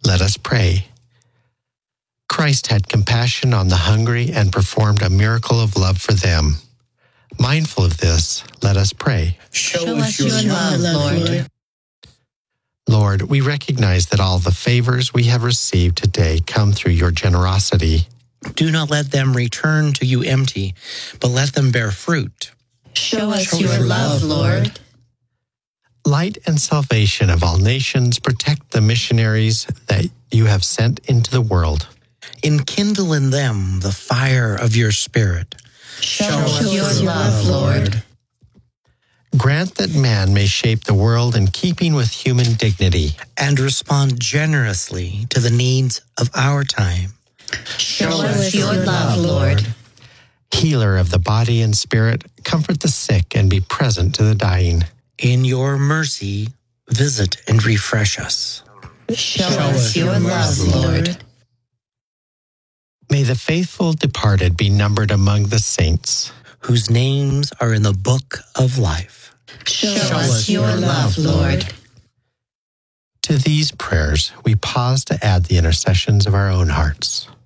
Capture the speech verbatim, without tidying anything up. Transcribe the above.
Let us pray. Christ had compassion on the hungry and performed a miracle of love for them. Mindful of this, let us pray. Show, Show us your, your love, love, Lord. Lord, we recognize that all the favors we have received today come through your generosity. Do not let them return to you empty, but let them bear fruit. Show us Show your love, Lord. Light and salvation of all nations, protect the missionaries that you have sent into the world. Enkindle in them the fire of your Spirit. Show, Show us your, your love, Lord. Grant that man may shape the world in keeping with human dignity and respond generously to the needs of our time. Show, Show us your love, Lord. Healer of the body and spirit, comfort the sick and be present to the dying. In your mercy, visit and refresh us. Show, Show us your love, Lord. May the faithful departed be numbered among the saints, whose names are in the book of life. Show, Show us your love, Lord. To these prayers, we pause to add the intercessions of our own hearts.